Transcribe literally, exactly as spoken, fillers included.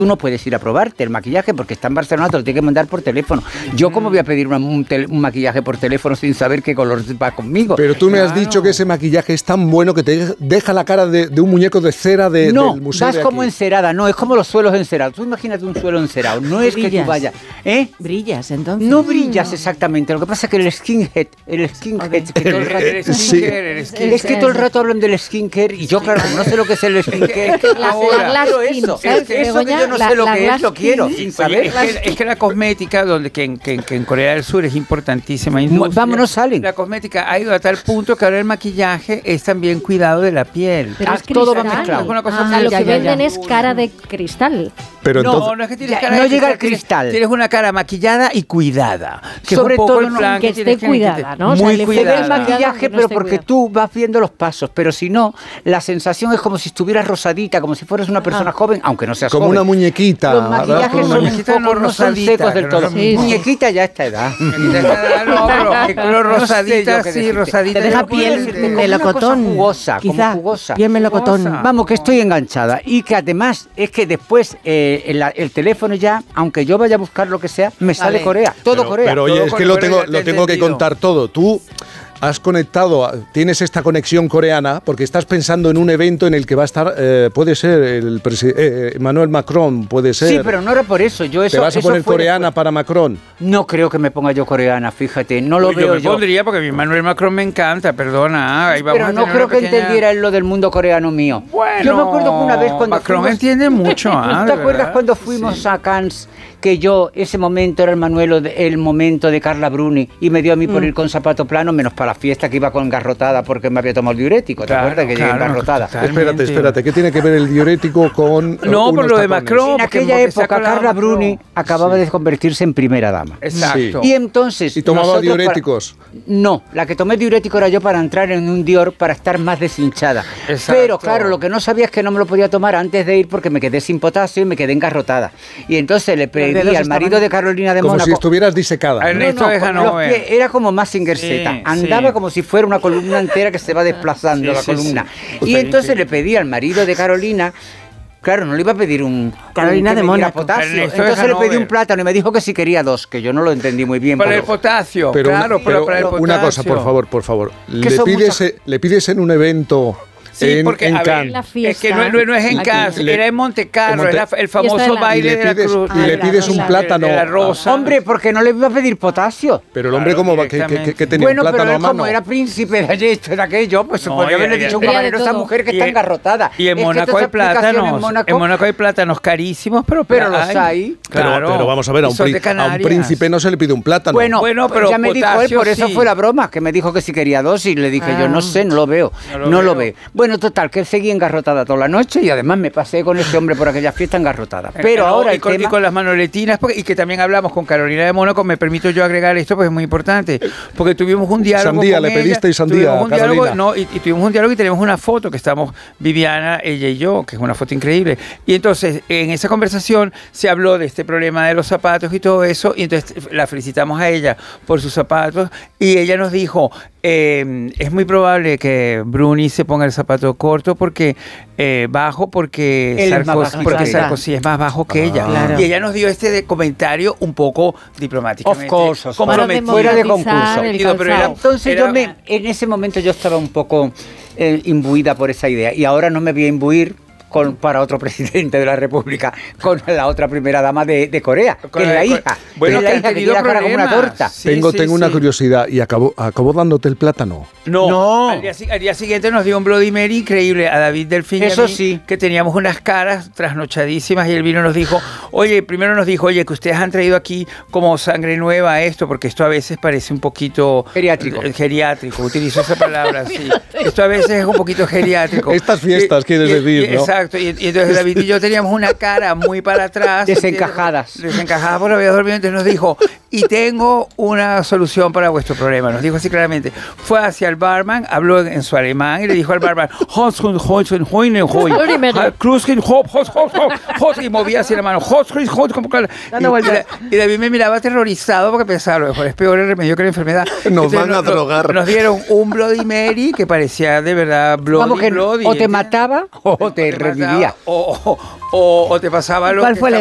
Tú no puedes ir a probarte el maquillaje porque está en Barcelona, te lo tiene que mandar por teléfono. Yo, ¿cómo voy a pedir una, un, tel, un maquillaje por teléfono sin saber qué color va conmigo? Pero tú me has claro. dicho que ese maquillaje es tan bueno que te deja la cara de, de un muñeco de cera de, no, del museo. No, vas de como aquí. encerada, no, es como los suelos encerados. Tú imagínate un suelo encerado, no es brillas. que tú vayas. ¿Eh? Brillas, entonces. No brillas exactamente, lo que pasa es que el skinhead, el skinhead, okay. que todo el rato, el skincare, el skincare. Es que todo el rato hablan del skincare y yo, claro, como no sé lo que es el skincare, ahora, eso, es que eso que yo no sé lo que es, lo quiero, sin saber. Oye, es, que, es que la cosmética, donde que en, que, que en Corea del Sur es importantísima industria. Vamos, no salen. La cosmética ha ido a tal punto que ahora el maquillaje es también cuidado de la piel. Pero ah, es todo va mezclado. Es una cosa ah, lo que ya, venden ya. es cara de cristal. Pero no, entonces, no es que tienes ya, cara no de llega cristal, al cristal. Tienes, tienes una cara maquillada y cuidada. Que Sobre es un poco todo el plan que, que esté que cuidada, ¿no? Muy o sea, cuidada. el maquillaje, no pero porque cuidado. tú vas viendo los pasos. Pero si no, la sensación es como si estuvieras rosadita, como si fueras una persona ah. joven, aunque no seas como joven. Como una muñequita. Los maquillajes son un poco, no, no son secos del todo. Sí, muñequita ya a esta edad. No, pero rosadita, sí, rosadita. Te deja piel de melocotón. Jugosa, quizá, como jugosa. Piel melocotón. Vamos, que estoy enganchada. Y que además es que después eh, el, el teléfono ya, aunque yo vaya a buscar lo que sea, me sale vale. Corea. Todo pero, Corea. Pero oye, todo es que lo tengo, lo tengo que contar todo. Tú has conectado, tienes esta conexión coreana porque estás pensando en un evento en el que va a estar, eh, puede ser el eh, Emmanuel Macron, puede ser. Sí, pero no era por eso. Yo eso, ¿Te vas a eso poner coreana después. Para Macron? No creo que me ponga yo coreana, fíjate, no lo Uy, veo yo. Me yo. pondría porque mi Emmanuel Macron me encanta, perdona. Ahí vamos pero a no creo que pequeña... entendiera él lo del mundo coreano mío. Bueno, yo me acuerdo que una vez cuando Macron fuimos, entiende mucho. Ah, ¿te acuerdas verdad? Cuando fuimos sí. a Cannes? Que yo, ese momento era el, Manuel, el momento de Carla Bruni y me dio a mí por mm. ir con zapato plano, menos para la fiesta que iba con engarrotada porque me había tomado el diurético. ¿Te claro, acuerdas que claro, llegué engarrotada? Espérate, espérate, ¿qué tiene que ver el diurético con No, por lo de Macron. En aquella época Carla Bruni acababa sí. de convertirse en primera dama. Exacto. Sí. Y entonces... ¿Y tomaba diuréticos? Para, no, la que tomé diurético era yo para entrar en un Dior para estar más deshinchada. Exacto. Pero claro, lo que no sabía es que no me lo podía tomar antes de ir porque me quedé sin potasio y me quedé engarrotada. Y entonces le pedí al marido de Carolina de como Mónaco... Como si estuvieras disecada. ¿no? No, no, no, los pies, era como Mazinger Z. Sí, andaba sí. como si fuera una columna entera que se va desplazando sí, la sí, columna. Sí. Y entonces le pedí al marido de Carolina... Claro, no le iba a pedir un... Carolina un de Mónaco. Potasio. Entonces le pedí un plátano y me dijo que si quería dos, que yo no lo entendí muy bien. Para el potasio, pero claro, una, pero para el potasio. Una cosa, por favor, por favor. Le pides, muchas... le pides en un evento... Sí, en, porque en a ver, la fiesta, es que no, no, no es en Cannes, era en Monte Carlo, en Monte... era el famoso baile de la cruz. Y le pides un plátano. De la rosa. Hombre, porque no le iba a pedir potasio. Pero el hombre, claro, ¿cómo va? ¿Que, que, que tenía bueno, un plátano pero a mano? Como era príncipe de esto, de aquello, pues no, podría haberle dicho un camarero a esa mujer que y está en, engarrotada. Y en es Mónaco hay plátanos. En Mónaco, en Mónaco hay plátanos carísimos, pero, pero los hay. Claro, pero, pero vamos a ver, a un, prín, a un príncipe no se le pide un plátano. Bueno, bueno pero ya me dijo él, por eso sí. fue la broma, que me dijo que si quería dos y le dije ah. yo, no sé, no lo veo, no lo, no veo. lo veo. Bueno, total, que seguí engarrotada toda la noche y además me pasé con ese hombre por aquella fiesta engarrotada. Pero no, ahora y el con, tema... y con las manoletinas, porque, y que también hablamos con Carolina de Mónaco, me permito yo agregar esto porque es muy importante, porque tuvimos un diálogo sandía, con le pediste ella, sandía, un diálogo, no, y, y tuvimos un diálogo y tenemos una foto que estamos Viviana, ella y yo, que es una foto increíble. Y entonces, en esa conversación se habló de este problema de los zapatos y todo eso, y entonces la felicitamos a ella por sus zapatos, y ella nos dijo, eh, es muy probable que Bruni se ponga el zapato corto porque eh, bajo porque Sarkozy, porque Sarkozy es más bajo que ah, ella. Claro. Y ella nos dio este de comentario un poco diplomáticamente. Of course, comprometido. Fuera de concurso. Digo, pero era, Entonces era, yo me, en ese momento yo estaba un poco eh, imbuida por esa idea y ahora no me voy a imbuir con, para otro presidente de la República, con la otra primera dama de, de Corea, que es la hija. Bueno, que es la hija que tiene la cara como una torta. Sí, tengo sí, tengo sí. una curiosidad, ¿y acabó, acabó dándote el plátano? No, no. Al, día, al día siguiente nos dio un Bloody Mary increíble a David Delfín. Eso y a mí, sí. Que teníamos unas caras trasnochadísimas y él vino y nos dijo, oye, primero nos dijo, oye, que ustedes han traído aquí como sangre nueva a esto, porque esto a veces parece un poquito... Geriátrico. Eh, geriátrico, utilizo esa palabra, sí. Esto a veces es un poquito geriátrico. Estas fiestas, y, quieres y, decir, y, ¿no? Exacto, y, y entonces David y yo teníamos una cara muy para atrás. Desencajadas. Desencajadas por había dormido, entonces nos dijo, y tengo una solución para vuestro problema, nos dijo así claramente. Fue hacia el barman, habló en, en su alemán y le dijo al barman, y movía así la mano, y David me miraba aterrorizado porque pensaba, lo mejor es peor el remedio que la enfermedad. Nos entonces, van a no, drogar. Nos dieron un Bloody Mary que parecía de verdad Bloody, Vamos que Bloody. o te mataba o te mataba, sobrevivía. O, o, o, o te pasaba lo ¿Cuál que fue el